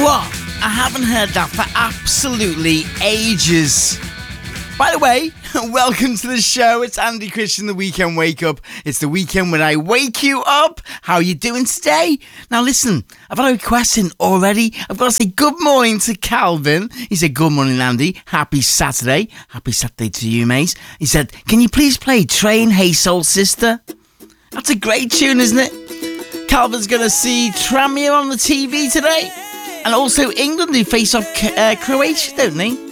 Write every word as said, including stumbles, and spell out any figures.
what? I haven't heard that for absolutely ages. By the way, welcome to the show. It's Andy Christian, the Weekend Wake Up. It's the weekend when I wake you up. How are you doing today? Now listen, I've had a request in already. I've got to say good morning to Calvin. He said, good morning, Andy. Happy Saturday. Happy Saturday to you, mate. He said, can you please play Train, Hey Soul Sister? That's a great tune, isn't it? Calvin's going to see Tranmere on the T V today. And also England, who face off uh, Croatia, don't they?